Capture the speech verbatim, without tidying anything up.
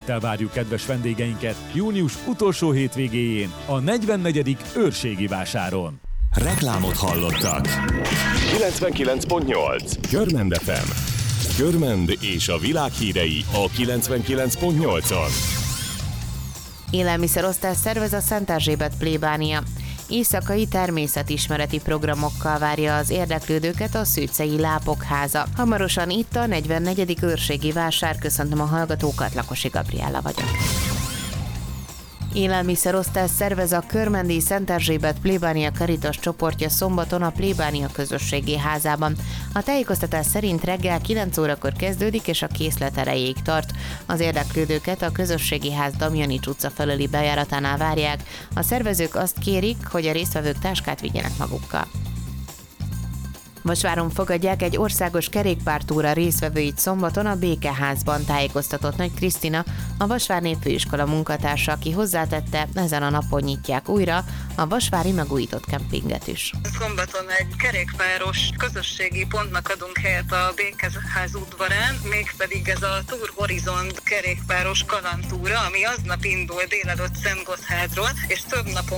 szeretettel várjuk kedves vendégeinket június utolsó hétvégéjén a negyvennegyedik őrségi vásáron. Reklámot hallottak. kilencvenkilenc pont nyolc Görmend ef em. Görmend és a világ hírei a kilencvenkilenc pont nyolcon. Élelmiszerosztás szervez a Szent Erzsébet plébánia. Éjszakai természetismereti programokkal várja az érdeklődőket a Szőcei Lápokháza. Hamarosan itt a negyvennegyedik őrségi vásár. Köszöntöm a hallgatókat, Lakosi Gabriella vagyok. Élelmiszerosztás szervez a körmendi Szent Erzsébet plébánia Caritas csoportja szombaton a plébánia közösségi házában. A tájékoztatás szerint reggel kilenc órakor kezdődik és a készlet erejéig tart. Az érdeklődőket a közösségi ház Damjanics utca felüli bejáratánál várják. A szervezők azt kérik, hogy a résztvevők táskát vigyenek magukkal. Vasváron fogadják egy országos kerékpártúra résztvevőit szombaton a Békeházban, tájékoztatott Nagy Krisztina, a Vasvárné Főiskola munkatársa, aki hozzátette, ezen a napon nyitják újra a vasvári megújított kempinget is. Szombaton egy kerékpáros közösségi pontnak adunk helyet a Békeház udvarán, mégpedig ez a Tour Horizont kerékpáros kalandtúra, ami aznap indul délelőtt Szentgotthádról, és több napon